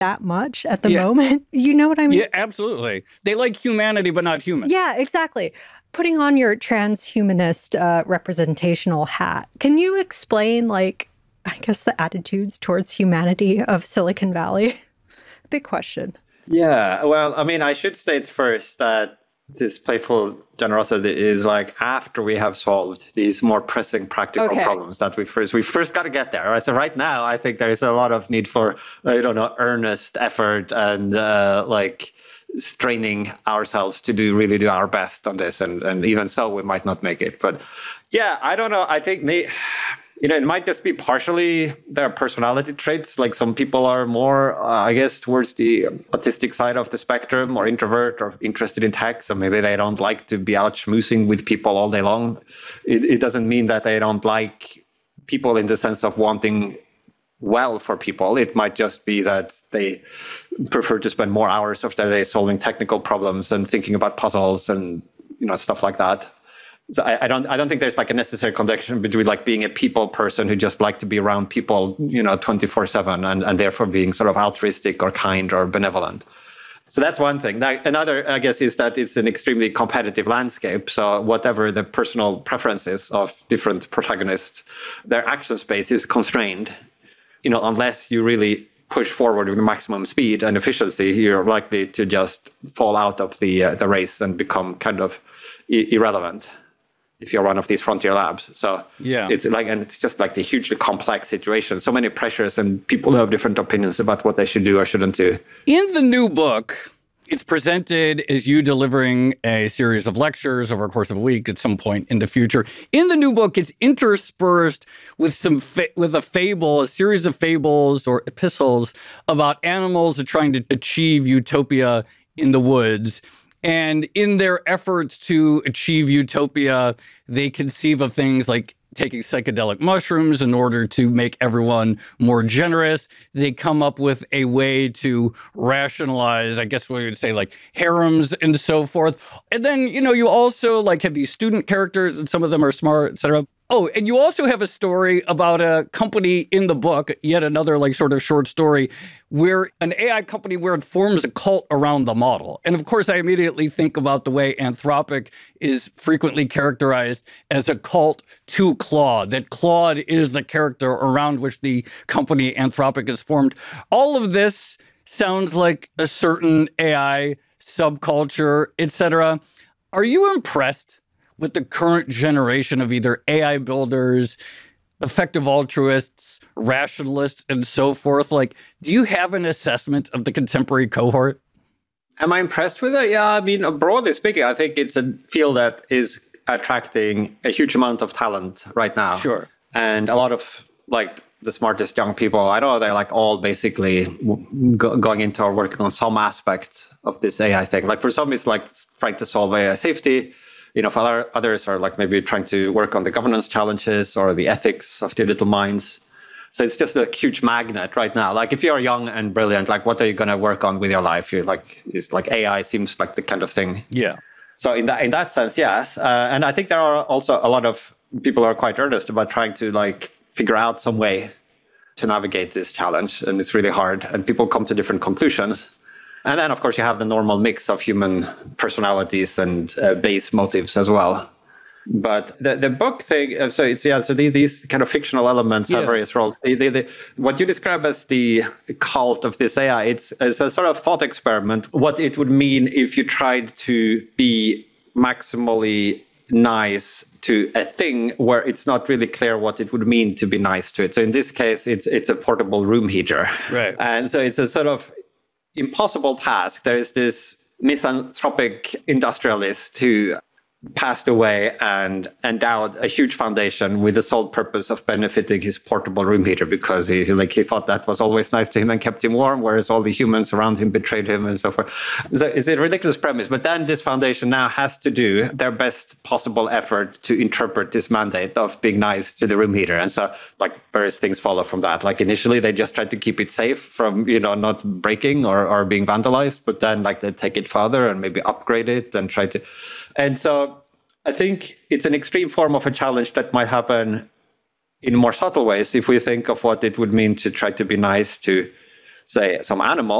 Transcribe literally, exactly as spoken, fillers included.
that much at the Yeah. moment. You know what I mean? Yeah, absolutely. They like humanity, but not human. Yeah, exactly. Putting on your transhumanist uh, representational hat, can you explain, like, I guess the attitudes towards humanity of Silicon Valley? Big question. Yeah, well, I mean, I should state first that this playful generosity is like after we have solved these more pressing practical Okay. problems that we first we first got to get there. Right? So right now, I think there is a lot of need for I don't know earnest effort and uh, like straining ourselves to do really do our best on this, and and even so, we might not make it. But yeah, I don't know. I think me. You know, it might just be partially their personality traits. Like some people are more, uh, I guess, towards the autistic side of the spectrum, or introvert, or interested in tech. So maybe they don't like to be out schmoozing with people all day long. It, it doesn't mean that they don't like people in the sense of wanting well for people. It might just be that they prefer to spend more hours of their day solving technical problems and thinking about puzzles and, you know, stuff like that. So I, I don't I don't think there's like a necessary connection between like being a people person who just like to be around people, you know, twenty-four seven and, and therefore being sort of altruistic or kind or benevolent. So that's one thing. Now, another, I guess, is that it's an extremely competitive landscape. So whatever the personal preferences of different protagonists, their action space is constrained. You know, unless you really push forward with maximum speed and efficiency, you're likely to just fall out of the uh, the race and become kind of I- irrelevant. If you're one of these frontier labs. So yeah, it's like, and it's just like the hugely complex situation. So many pressures and people have different opinions about what they should do or shouldn't do. In the new book, it's presented as you delivering a series of lectures over a course of a week at some point in the future. In the new book, it's interspersed with some fa- with a fable, a series of fables or epistles about animals trying to achieve utopia in the woods. And in their efforts to achieve utopia, they conceive of things like taking psychedelic mushrooms in order to make everyone more generous. They come up with a way to rationalize, I guess we would say, like harems and so forth. And then, you know, you also like have these student characters, and some of them are smart, et cetera. Oh, and you also have a story about a company in the book, yet another like sort of short story, where an A I company where it forms a cult around the model. And of course, I immediately think about the way Anthropic is frequently characterized as a cult to Claude, that Claude is the character around which the company Anthropic is formed. All of this sounds like a certain A I subculture, et cetera. Are you impressed with the current generation of either A I builders, effective altruists, rationalists, and so forth? Like, do you have an assessment of the contemporary cohort? Am I impressed with it? Yeah, I mean, broadly speaking, I think it's a field that is attracting a huge amount of talent right now. Sure. And a lot of like the smartest young people, I know they're like all basically go- going into or working on some aspect of this A I thing. Like for some, it's like trying to solve A I safety. You know, for other, others are like maybe trying to work on the governance challenges or the ethics of the little minds. So it's just a huge magnet right now. Like if you're young and brilliant, like what are you going to work on with your life? You're like, it's like A I seems like the kind of thing. Yeah. So in that in that sense, yes. Uh, and I think there are also a lot of people who are quite earnest about trying to like figure out some way to navigate this challenge. And it's really hard. And people come to different conclusions. And then, of course, you have the normal mix of human personalities and uh, base motives as well. But the, the book thing, uh, so it's, yeah, so these, these kind of fictional elements Yeah. have various roles. They, they, they, what you describe as the cult of this A I, it's, it's a sort of thought experiment, what it would mean if you tried to be maximally nice to a thing where it's not really clear what it would mean to be nice to it. So in this case, it's it's a portable room heater. Right. And so it's a sort of impossible task. There is this misanthropic industrialist who passed away and endowed a huge foundation with the sole purpose of benefiting his portable room heater because he like he thought that was always nice to him and kept him warm, whereas all the humans around him betrayed him and so forth. So it's a ridiculous premise. But then this foundation now has to do their best possible effort to interpret this mandate of being nice to the room heater. And so like various things follow from that. Like initially they just tried to keep it safe from, you know, not breaking or, or being vandalized, but then like they take it further and maybe upgrade it and try to. And so I think it's an extreme form of a challenge that might happen in more subtle ways if we think of what it would mean to try to be nice to say some animal